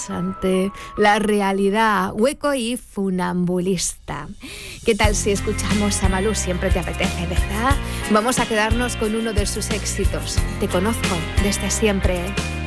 ante la realidad, hueco y funambulista. ¿Qué tal si escuchamos a Malú? Siempre te apetece, ¿verdad? Vamos a quedarnos con uno de sus éxitos. Te conozco desde siempre.